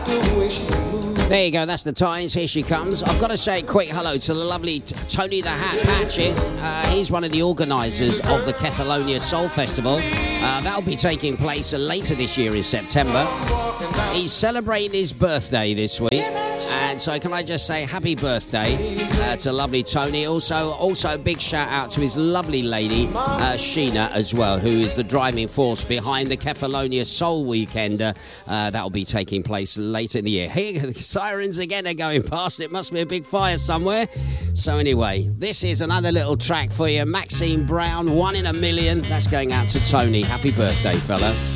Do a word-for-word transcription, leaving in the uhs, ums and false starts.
There you go, that's the Times. Here she comes. I've got to say a quick hello to the lovely t- Tony the Hat Patchett. Uh, he's one of the organisers of the Catalonia Soul Festival. Uh, that'll be taking place uh, later this year in September. He's celebrating his birthday this week. And so can I just say happy birthday uh, to lovely Tony. Also, also a big shout out to his lovely lady, uh, Sheena, as well, who is the driving force behind the Catalonia Soul Weekend. Uh, uh, that'll be taking place later in the year. Here, the sirens again are going past. It must be a big fire somewhere. So anyway, this is another little track for you. Maxine Brown, One in a Million. That's going out to Tony. Happy birthday, fella.